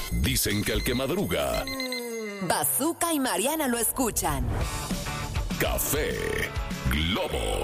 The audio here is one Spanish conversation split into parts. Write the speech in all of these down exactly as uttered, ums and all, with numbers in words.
Dicen que el que madruga, Bazooka y Mariana lo escuchan. Café Globo.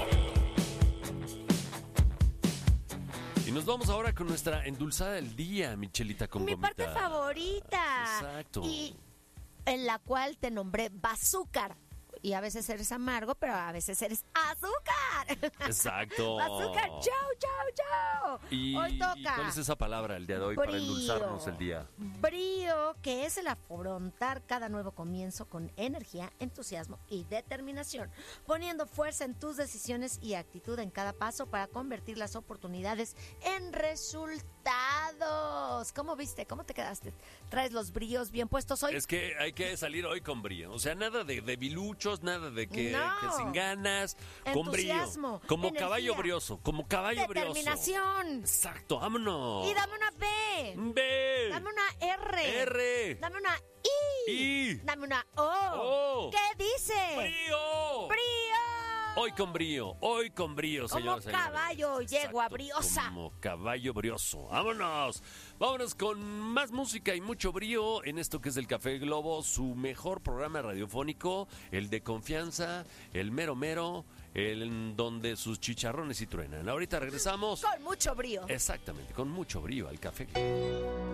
Y nos vamos ahora con nuestra endulzada del día, Michelita con Mi gomita. parte favorita. Exacto. Y en la cual te nombré bazúcar. Y a veces eres amargo, pero a veces eres azúcar. Exacto. Azúcar, chau, chau, chau. Y, Hoy toca. ¿y cuál es esa palabra el día de hoy para endulzarnos el día? Brío, que es el afrontar cada nuevo comienzo con energía, entusiasmo y determinación, poniendo fuerza en tus decisiones y actitud en cada paso para convertir las oportunidades en resultados. ¿Cómo viste? ¿Cómo te quedaste? ¿Traes los bríos bien puestos hoy? Es que hay que salir hoy con brío. O sea, nada de debiluchos, nada de que, No. que sin ganas. Con brío. Entusiasmo, Como energía. caballo brioso. Como caballo brioso. Determinación. Exacto, vámonos. Y dame una B. B. Dame una R. R. Dame una I. I. Dame una O. O. ¿Qué dice? ¡Brío! ¡Brío! Hoy con brío, hoy con brío, Como señoras y señores. caballo, yegua briosa. Como caballo brioso. ¡Vámonos! Vámonos con más música y mucho brío en esto que es el Café Globo, su mejor programa radiofónico, el de confianza, el mero mero, el en donde sus chicharrones y truenan. Ahorita regresamos. Con mucho brío. Exactamente, con mucho brío al Café Globo.